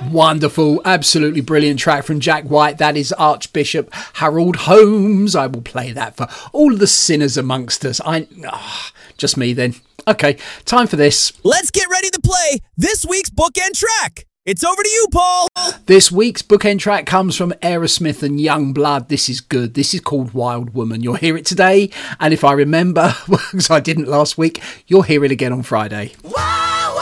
Wonderful, absolutely brilliant track from Jack White. That is Archbishop Harold Holmes. I will play that for all of the sinners amongst us. Just me then. Okay, time for this. Let's get ready to play this week's bookend track. It's over to you, Paul. This week's bookend track comes from Aerosmith and Youngblood. This is good. This is called Wild Woman. You'll hear it today. And if I remember, because I didn't last week, you'll hear it again on Friday. Wild